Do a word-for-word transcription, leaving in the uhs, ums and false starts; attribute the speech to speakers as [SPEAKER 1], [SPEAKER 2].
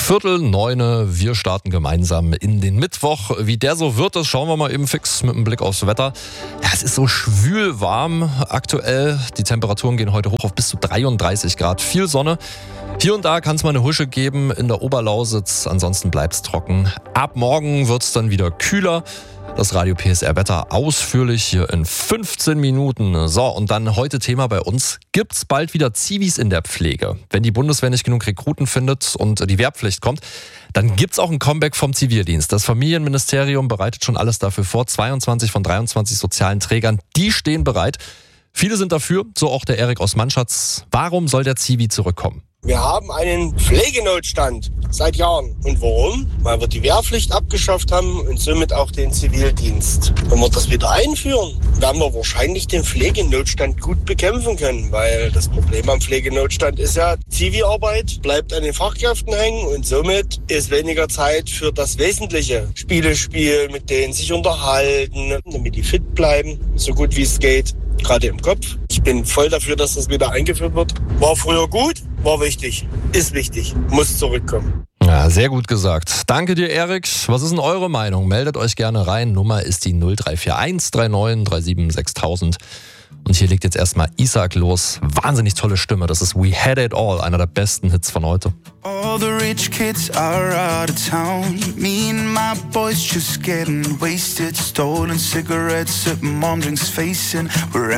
[SPEAKER 1] Viertel neune, wir starten gemeinsam in den Mittwoch. Wie der so wird, das schauen wir mal eben fix mit einem Blick aufs Wetter. Ja, es ist so schwül warm aktuell. Die Temperaturen gehen heute hoch auf bis zu dreiunddreißig Grad. Viel Sonne. Hier und da kann es mal eine Husche geben in der Oberlausitz. Ansonsten bleibt es trocken. Ab morgen wird es dann wieder kühler. Das Radio P S R Wetter ausführlich hier in fünfzehn Minuten. So, und dann heute Thema bei uns. Gibt's bald wieder Zivis in der Pflege? Wenn die Bundeswehr nicht genug Rekruten findet und die Wehrpflicht kommt, dann gibt's auch ein Comeback vom Zivildienst. Das Familienministerium bereitet schon alles dafür vor. zweiundzwanzig von dreiundzwanzig sozialen Trägern, die stehen bereit. Viele sind dafür, so auch der Erik aus Mannschatz. Warum soll der Zivi zurückkommen?
[SPEAKER 2] Wir haben einen Pflegenotstand seit Jahren. Und warum? Weil wir die Wehrpflicht abgeschafft haben und somit auch den Zivildienst. Wenn wir das wieder einführen, werden wir wahrscheinlich den Pflegenotstand gut bekämpfen können. Weil das Problem am Pflegenotstand ist ja, Zivilarbeit bleibt an den Fachkräften hängen und somit ist weniger Zeit für das Wesentliche. Spiele spielen, mit denen sich unterhalten, damit die fit bleiben, so gut wie es geht. Gerade im Kopf. Ich bin voll dafür, dass das wieder eingeführt wird. War früher gut, war wichtig, ist wichtig, muss zurückkommen.
[SPEAKER 1] Ja, sehr gut gesagt. Danke dir, Erik. Was ist denn eure Meinung? Meldet euch gerne rein. Nummer ist die null drei vier eins drei neun drei sieben sechs null null null. Und hier legt jetzt erstmal Isaac los. Wahnsinnig tolle Stimme. Das ist We Had It All, einer der besten Hits von heute.
[SPEAKER 3] All the rich kids are out of town. Me and my boys just getting wasted. Stolen cigarettes at mom drinks facing. We're